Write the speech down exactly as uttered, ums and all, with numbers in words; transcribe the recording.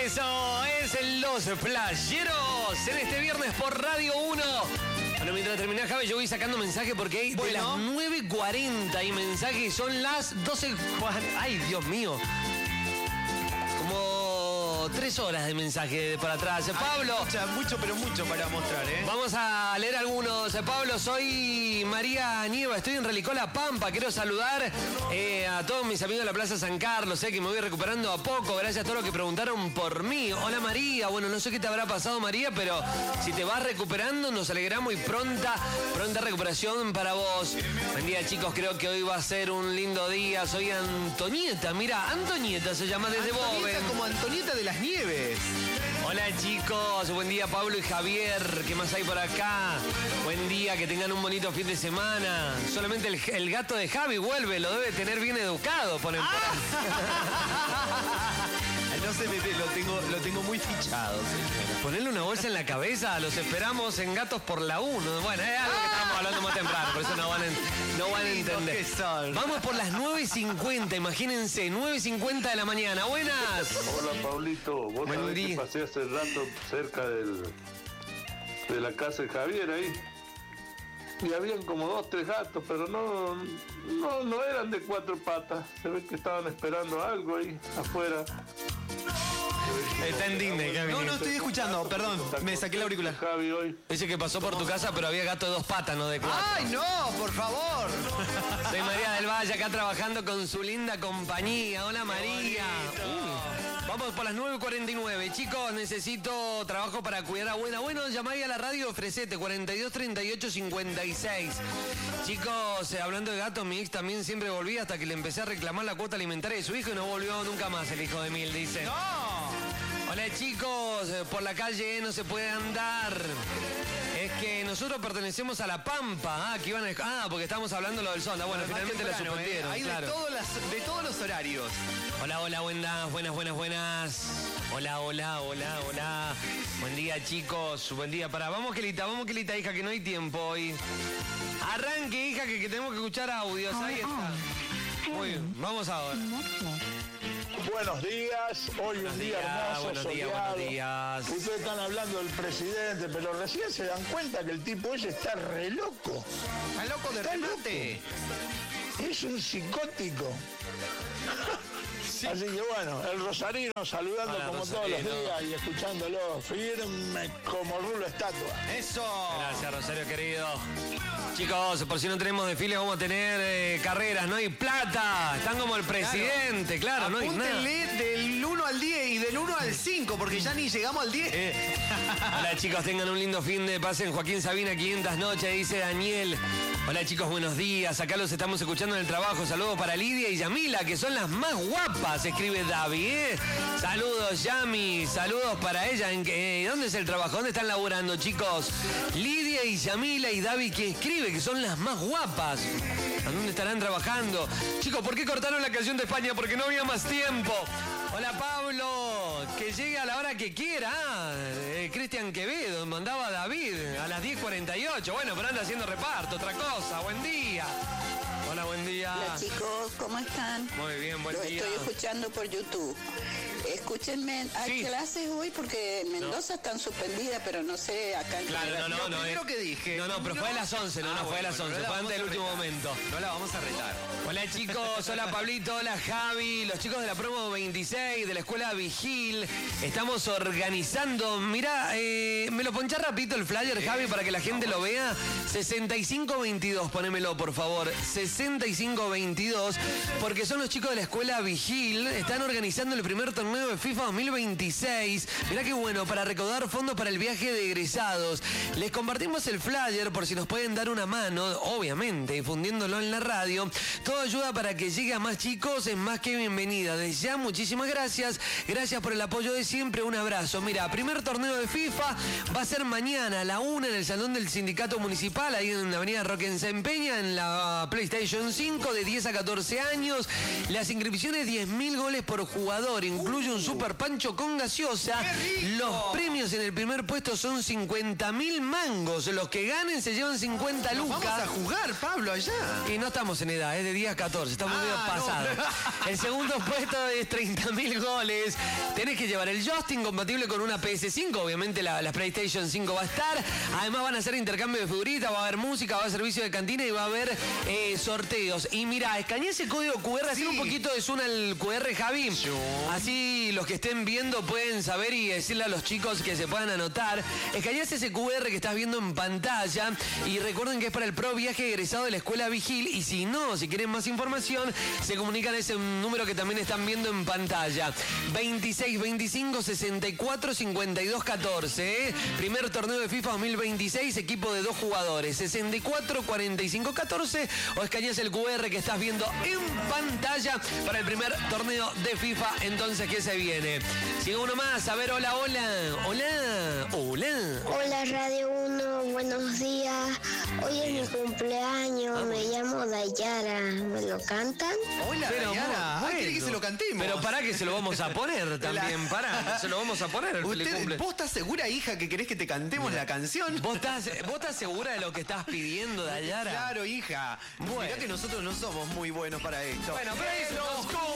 Eso es Los Playeros en este viernes por Radio uno. Bueno, mientras termina Javi, yo voy sacando mensajes porque hay bueno. de las nueve cuarenta y mensajes, son las doce cuarenta. Ay, Dios mío. Como tres horas de mensaje para atrás. Pablo. Ay, mucha, mucho, pero mucho para mostrar, ¿eh? Vamos a leer algunos. Pablo, soy María Nieva, estoy en Relicó La Pampa. Quiero saludar eh, a todos mis amigos de la Plaza San Carlos, sé eh, que me voy recuperando a poco. Gracias a todos los que preguntaron por mí. Hola María, bueno, no sé qué te habrá pasado María, pero si te vas recuperando nos alegramos y pronta, pronta recuperación para vos. Buen día chicos, creo que hoy va a ser un lindo día. Soy Antonieta, mira, Antonieta se llama desde Antonieta, Boven. como Antonieta de las Nieves. Hola chicos, buen día Pablo y Javier, ¿qué más hay por acá? Buen día, que tengan un bonito fin de semana. Solamente el, el gato de Javi vuelve, lo debe tener bien educado, ponen por ahí. No se mete, lo tengo, lo tengo muy fichado. Señora. Ponerle una bolsa en la cabeza, los esperamos en Gatos por la uno. Bueno, es algo que estábamos hablando más temprano, por eso no van a, no van a entender. Vamos por las nueve cincuenta, imagínense, nueve cincuenta de la mañana. Buenas. Hola Pablito, vos Buen sabés día. que pasé hace rato cerca del, de la casa de Javier ahí. Y habían como dos, tres gatos, pero no, no, no eran de cuatro patas. Se ve que estaban esperando algo ahí afuera. Está en Disney, Javi. No, no estoy escuchando, perdón, me saqué el auricular. Javi hoy. Dice que pasó por tu casa, pero había gato de dos patas, no de cuatro. ¡Ay, no! ¡Por favor! Soy María del Valle, acá trabajando con su linda compañía. Hola María. Uh, vamos por las nueve cuarenta y nueve. Chicos, necesito trabajo para cuidar a Buena. Bueno, llamáis a la radio, ofrecete cuarenta y dos treinta y ocho cincuenta y seis. Chicos, eh, hablando de gatos, mi ex también siempre volvía hasta que le empecé a reclamar la cuota alimentaria de su hijo y no volvió nunca más el hijo de Mil, dice. ¡No! Hola chicos, por la calle no se puede andar. Es que nosotros pertenecemos a La Pampa. Ah, que iban a... ah porque estamos hablando lo del Sonda. Bueno, Además, finalmente la temprano, suspendieron. ¿eh? Hay claro. de, todos las, de todos los horarios. Hola, hola, buenas, buenas, buenas, buenas. Hola, hola, hola, hola. Buen día chicos, buen día. Para, vamos Kelita, vamos Kelita, hija, que no hay tiempo hoy. Arranque, hija, que, que tenemos que escuchar audios. Ahí está. Muy bien, vamos ahora. Buenos días, hoy un día hermoso, buenos días, soleado. buenos días. Ustedes están hablando del presidente, pero recién se dan cuenta que el tipo ese está re loco. ¿Está loco de Está remate? loco. Es un psicótico. Sí. Así que bueno, el rosarino saludando Hola, como Rosarino. todos los días y escuchándolo firme como rulo estatua. ¡Eso! Gracias, Rosario querido. Chicos, por si no tenemos desfile, vamos a tener eh, carreras, no hay plata. Están como el presidente, claro, claro no hay nada. Apúntenle del uno al diez y del uno al cinco, porque ya ni llegamos al diez. Eh. Hola chicos, tengan un lindo fin de pasen. Joaquín Sabina, quinientas noches, dice Daniel. Hola chicos, buenos días. Acá los estamos escuchando en el trabajo. Saludos para Lidia y Yamila, que son las más guapas, escribe David. ¿eh? Saludos, Yami. Saludos para ella. ¿En qué, ¿Dónde es el trabajo? ¿Dónde están laburando, chicos? Lidia y Yamila y David, que escribe que son las más guapas. ¿A dónde estarán trabajando? Chicos, ¿por qué cortaron la canción de España? Porque no había más tiempo. Hola Pablo, que llegue a la hora que quiera. Ah, eh, Cristian Quevedo, mandaba a David a las diez cuarenta y ocho. Bueno, pero anda haciendo reparto, otra cosa. Buen día. Hola, buen día. Hola chicos, ¿cómo están? Muy bien, buen Lo día. estoy escuchando por YouTube. Escúchenme, hay Sí. clases hoy porque en Mendoza están suspendidas, pero no sé acá en Claro, no, no, Lo no. primero eh. que dije. No, no, pero fue a las once, no, Ah, no, fue a bueno, las bueno, once, no la fue antes del vamos a último retar. momento. No la vamos a retar. Hola chicos, hola Pablito, hola Javi, los chicos de la promo veintiséis de la escuela Vigil, estamos organizando, mirá, eh, me lo ponchá rapidito el flyer, Javi, para que la gente lo vea, sesenta y cinco veintidós, ponémelo por favor, sesenta y cinco veintidós, porque son los chicos de la escuela Vigil, están organizando el primer torneo de FIFA dos mil veintiséis, mirá qué bueno, para recaudar fondos para el viaje de egresados. Les compartimos el flyer por si nos pueden dar una mano, obviamente, difundiéndolo en la radio. Todo ayuda para que llegue a más chicos, es más que bienvenida. Desde ya, muchísimas gracias. Gracias por el apoyo de siempre. Un abrazo. Mira, primer torneo de FIFA va a ser mañana a la una en el Salón del Sindicato Municipal, ahí en la Avenida Roque en Sempeña, en la PlayStation cinco, de diez a catorce años. Las inscripciones, diez mil goles por jugador. Incluye incluye un super pancho con gaseosa. Los premios en el primer puesto son cincuenta mil mangos. Los que ganen se llevan cincuenta lucas. Vamos a jugar, Pablo, allá. Y no estamos en edad, es de diez a catorce, estamos Ah, medio no. pasados. El segundo puesto es treinta mil goles. Tenés que llevar el Justin compatible con una P S cinco, obviamente la, la PlayStation cinco va a estar. Además van a hacer intercambio de figuritas, va a haber música, va a haber servicio de cantina y va a haber eh, sorteos. Y mira, escaneé ese código cu erre, hacer Sí. un poquito de zoom al cu erre, Javi. Así los que estén viendo pueden saber y decirle a los chicos que se puedan anotar. Escaneás ese cu erre que estás viendo en pantalla y recuerden que es para el pro viaje egresado de la Escuela Vigil. Y si no, si quieren más información, se comunican a ese número que también están viendo en pantalla. veintiséis veinticinco sesenta y cuatro cincuenta y dos catorce. ¿eh? Primer torneo de FIFA dos mil veintiséis, equipo de dos jugadores. sesenta y cuatro cuarenta y cinco catorce. O escaneas el cu erre que estás viendo en pantalla para el primer torneo de FIFA entonces que se viene. Sigue uno más. A ver, hola, hola. Hola. Hola. Hola Radio uno, buenos días. Hoy es mi cumpleaños, me llamo Dayara. ¿Me lo cantan? Hola, Pero, Dayara. bueno. Ah, ¿quiere que se lo cantemos? Pero para que se lo vamos a poner también, para, se lo vamos a poner el feliz Usted, cumple. ¿Vos estás segura, hija, que querés que te cantemos la canción? ¿Vos estás, ¿Vos estás segura de lo que estás pidiendo, Dayara? Claro, hija. Bueno. Mirá que nosotros no somos muy buenos para esto. Bueno, pero ¡Que eso- nos